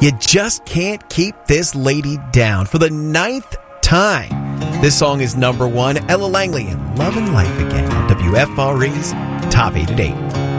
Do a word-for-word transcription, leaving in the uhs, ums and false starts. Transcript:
You just can't keep this lady down. For the ninth time, this song is number one. Ella Langley and Love and Life Again on W F R E's Top eight at eight.